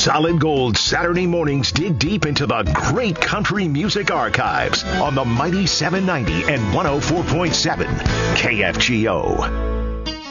Solid Gold Saturday mornings dig deep into the great country music archives on the mighty 790 and 104.7 KFGO.